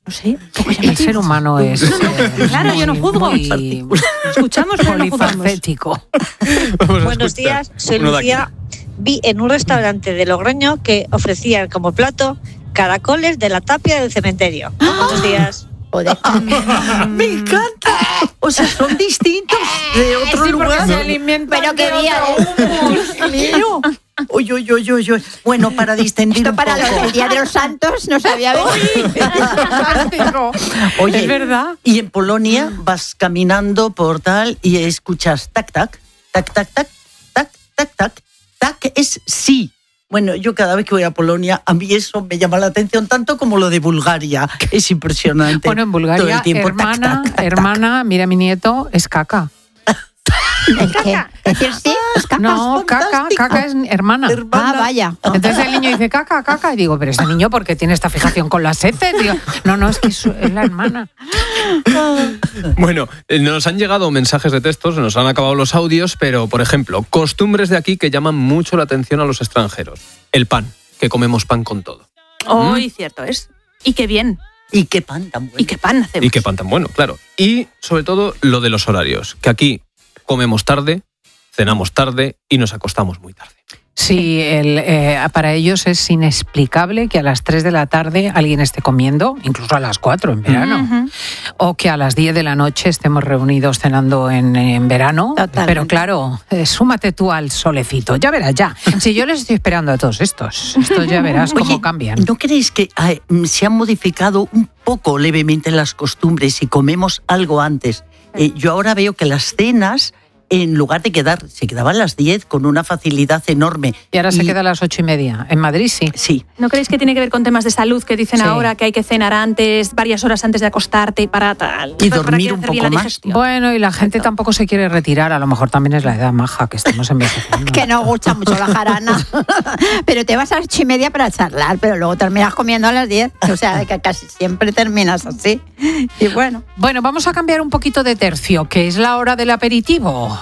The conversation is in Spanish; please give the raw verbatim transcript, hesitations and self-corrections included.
No sé, poco El ser humano es... No, no, eh, claro, muy, yo no juzgo. muy Escuchamos, pero no juzgamos. polifacético. Buenos días, soy Lucía. Vi en un restaurante de Logroño que ofrecían como plato caracoles de la tapia del cementerio. Buenos días. Joder. Me encanta. O sea, son distintos de otro Sí, lugar. porque se alimentan Pero qué de día, otro humus. Dios mío. Uy, uy, uy, uy, uy. Bueno, para distender Esto un para poco. los, el Día de los Santos no sabía venir. Fantástico. Oye, Es verdad. y en Polonia vas caminando por tal y escuchas tac, tac, tac, tac, tac, tac, tac, tac, tac, es sí. Bueno, yo cada vez que voy a Polonia, a mí eso me llama la atención tanto como lo de Bulgaria. Es impresionante. Bueno, en Todo Bulgaria, el tiempo, tac, hermana, tac, tac, hermana, mira mi nieto, es caca. ¿El qué? ¿Decir sí? ¿Es caca? No, caca, fantástico. caca es hermana. Hermana. Ah, vaya. Entonces el niño dice caca, caca, y digo, pero este niño, ¿por qué tiene esta fijación con las heces? Digo, no, no, es que es es la hermana. Bueno, eh, nos han llegado mensajes de textos, nos han acabado los audios, pero, por ejemplo, costumbres de aquí que llaman mucho la atención a los extranjeros. El pan, que comemos pan con todo. Hoy, cierto es. Y qué bien. Y qué pan tan bueno. Y qué pan hacemos. Y qué pan tan bueno, claro. Y, sobre todo, lo de los horarios, que aquí comemos tarde, cenamos tarde y nos acostamos muy tarde. Sí, el, eh, para ellos es inexplicable que a las tres de la tarde alguien esté comiendo, incluso a las cuatro en verano, Ujú. o que a las diez de la noche estemos reunidos cenando en, en verano. Totalmente. Pero claro, eh, súmate tú al solecito, ya verás, ya. Si yo les estoy esperando a todos estos, estos ya verás cómo Oye, cambian. ¿no creéis que ay, se han modificado un poco levemente las costumbres y comemos algo antes? Eh, yo ahora veo que las cenas, en lugar de quedar, se quedaban a las diez con una facilidad enorme. Y ahora se queda a las ocho y media. En Madrid sí. Sí. ¿No creéis que tiene que ver con temas de salud que dicen Sí. ahora que hay que cenar antes, varias horas antes de acostarte para tal? Y para dormir que un hacer bien poco la más. digestión? Bueno, y la gente tampoco se quiere retirar. A lo mejor también es la edad maja que estamos envejeciendo. Que no gusta mucho la jarana. Pero te vas a las ocho y media para charlar, pero luego terminas comiendo a las diez. O sea, que casi siempre terminas así. Y bueno. Bueno, vamos a cambiar un poquito de tercio, que es la hora del aperitivo.